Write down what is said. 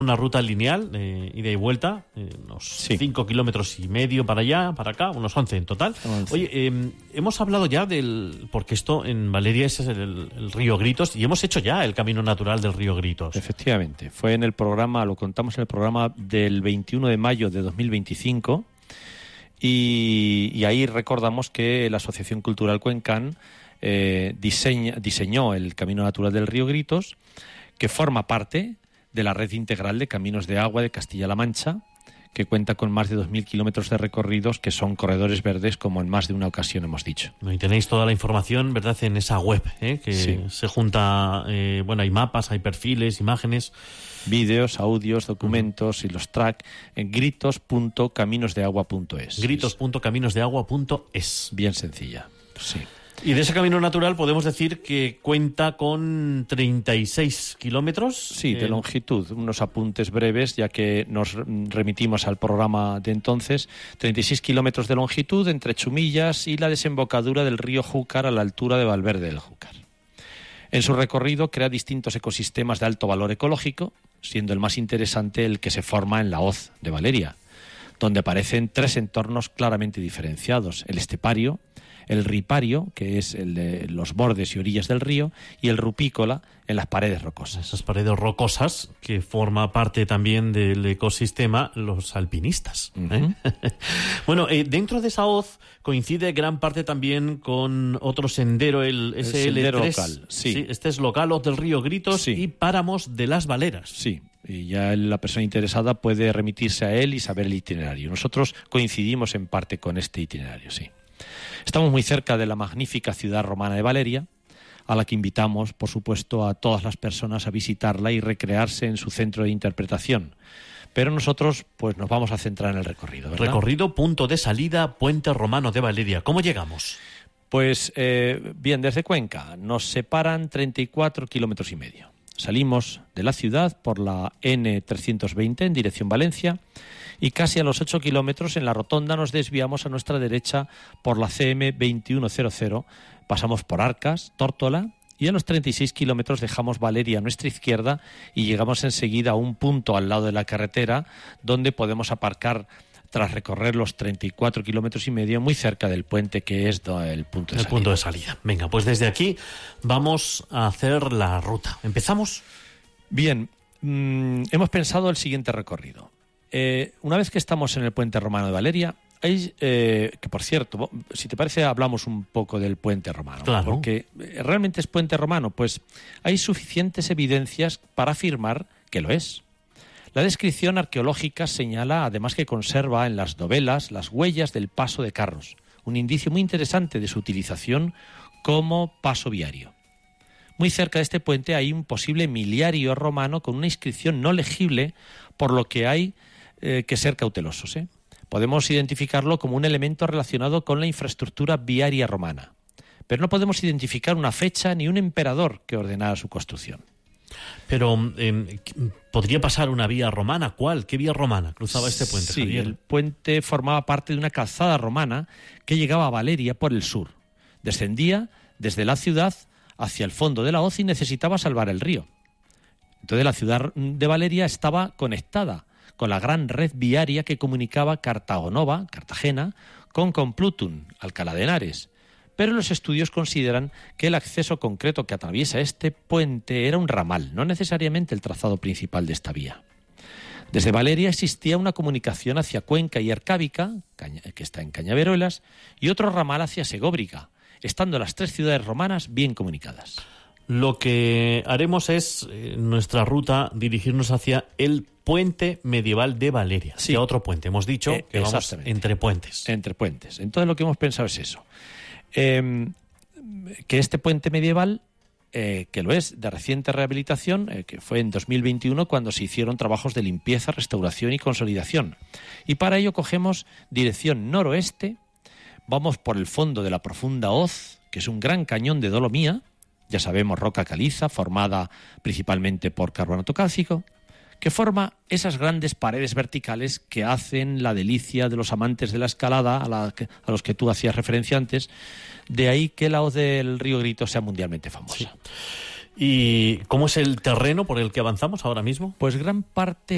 Una ruta lineal, ida y vuelta, unos 5 kilómetros y medio para allá, para acá, unos 11 en total. 11. Oye, hemos hablado ya porque esto en Valeria es el río Gritos, y hemos hecho ya el camino natural del río Gritos. Efectivamente, fue en el programa, lo contamos en el programa del 21 de mayo de 2025, y ahí recordamos que la Asociación Cultural Cuencán diseñó el camino natural del río Gritos, que forma parte de la red integral de caminos de agua de Castilla-La Mancha, que cuenta con más de 2.000 kilómetros de recorridos, que son corredores verdes, como en más de una ocasión hemos dicho. Y tenéis toda la información, ¿verdad?, en esa web, que se junta, hay mapas, hay perfiles, imágenes, vídeos, audios, documentos y los track en gritos.caminosdeagua.es. gritos.caminosdeagua.es. Bien sencilla, sí. Y de ese camino natural podemos decir que cuenta con 36 kilómetros. Sí, de longitud. Unos apuntes breves, ya que nos remitimos al programa de entonces. 36 kilómetros de longitud entre Chumillas y la desembocadura del río Júcar a la altura de Valverde del Júcar. En su recorrido crea distintos ecosistemas de alto valor ecológico, siendo el más interesante el que se forma en la hoz de Valeria, donde aparecen 3 entornos claramente diferenciados: el estepario, el ripario, que es el de los bordes y orillas del río, y el rupícola, en las paredes rocosas. Esas paredes rocosas que forma parte también del ecosistema los alpinistas. Uh-huh. Bueno, dentro de esa hoz coincide gran parte también con otro sendero, el SL3. Sendero local, sí. Este es local, hoz del río Gritos, sí. Y páramos de las Valeras. Sí, y ya la persona interesada puede remitirse a él y saber el itinerario. Nosotros coincidimos en parte con este itinerario, sí. Estamos muy cerca de la magnífica ciudad romana de Valeria, a la que invitamos, por supuesto, a todas las personas a visitarla y recrearse en su centro de interpretación. Pero nosotros, pues, nos vamos a centrar en el recorrido, ¿verdad? Recorrido, punto de salida, Puente Romano de Valeria. ¿Cómo llegamos? Pues, bien, desde Cuenca nos separan 34 kilómetros y medio. Salimos de la ciudad por la N320 en dirección Valencia, y casi a los 8 kilómetros en la rotonda nos desviamos a nuestra derecha por la CM 2100, pasamos por Arcas, Tórtola, y a los 36 kilómetros dejamos Valeria a nuestra izquierda y llegamos enseguida a un punto al lado de la carretera donde podemos aparcar tras recorrer los 34 kilómetros y medio muy cerca del puente, que es el punto de salida. El punto de salida. Venga, pues desde aquí vamos a hacer la ruta. ¿Empezamos? Bien, hemos pensado el siguiente recorrido. Una vez que estamos en el puente romano de Valeria, hay, que por cierto, si te parece, hablamos un poco del puente romano. Claro. Porque realmente es puente romano, pues hay suficientes evidencias para afirmar que lo es. La descripción arqueológica señala además que conserva en las dovelas las huellas del paso de carros, un indicio muy interesante de su utilización como paso viario. Muy cerca de este puente hay un posible miliario romano con una inscripción no legible, por lo que hay que ser cautelosos. Podemos identificarlo como un elemento relacionado con la infraestructura viaria romana, pero no podemos identificar una fecha ni un emperador que ordenara su construcción. Pero podría pasar una vía romana. ¿Cuál? ¿Qué vía romana cruzaba este puente? Sí, Javier? El puente formaba parte de una calzada romana que llegaba a Valeria por el sur. Descendía desde la ciudad hacia el fondo de la hoz y necesitaba salvar el río. Entonces la ciudad de Valeria estaba conectada con la gran red viaria que comunicaba Cartagena, con Complutum, Alcalá de Henares. Pero los estudios consideran que el acceso concreto que atraviesa este puente era un ramal, no necesariamente el trazado principal de esta vía. Desde Valeria existía una comunicación hacia Cuenca y Arcábica, que está en Cañaveruelas, y otro ramal hacia Segóbriga, estando las 3 ciudades romanas bien comunicadas. Lo que haremos es, nuestra ruta, dirigirnos hacia el puente medieval de Valeria. Sí. Hacia otro puente. Hemos dicho que vamos entre puentes. Entre puentes. Entonces lo que hemos pensado es eso. Que este puente medieval, que lo es, de reciente rehabilitación, que fue en 2021 cuando se hicieron trabajos de limpieza, restauración y consolidación. Y para ello cogemos dirección noroeste, vamos por el fondo de la profunda hoz, que es un gran cañón de dolomía, ya sabemos, roca caliza, formada principalmente por carbonato cálcico, que forma esas grandes paredes verticales que hacen la delicia de los amantes de la escalada, a los que tú hacías referencia antes. De ahí que la hoz del río Gritos sea mundialmente famosa. Sí. ¿Y cómo es el terreno por el que avanzamos ahora mismo? Pues gran parte